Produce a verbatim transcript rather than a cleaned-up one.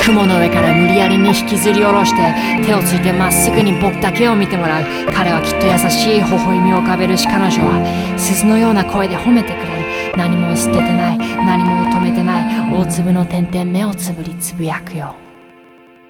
雲の上から無理やりに引きずり下ろして手をついてまっすぐに僕だけを見てもらう。彼はきっと優しい微笑みを浮かべるし、彼女は鈴のような声で褒めてくれる。何も捨ててない、何も止めてない。大粒の点々目をつぶりつぶやくよ。